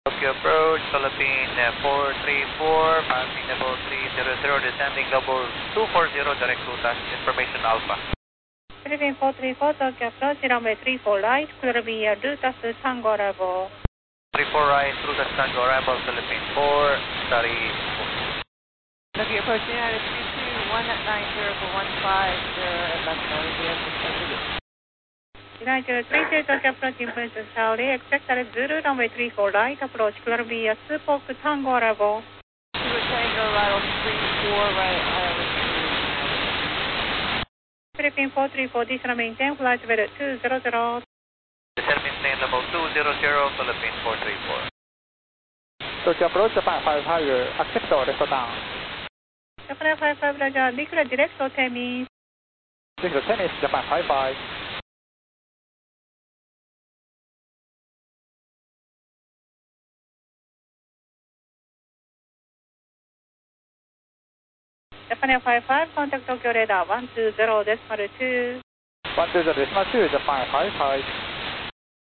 Tokyo approach, Philippine 434, passing level 300, descending level 240, direct to touch, information Alpha. Philippine 434, Tokyo approach, runway 34 right, clear via Delta Tango arrival. 34 right, through the Tango arrival, Philippine 4, study. Tokyo approach, United 321 at 90 for 150 at left United United 32, Tokyo approach, information Charlie, expected Zulu, runway 34 right, approach clear via Spoke Tango arrival. Zulu Tango, right, 34 right, island. Philippine 434, descend maintain, flight level 200. Descend maintain level 200, Philippine 434. Tokyo approach, Japan 55, accept left down. Japan 55, Roger, declare direct to Temis. Direct to Temis, Japan 55. Japan 55, contact Tokyo radar 120.2. 120.2, Japan 55.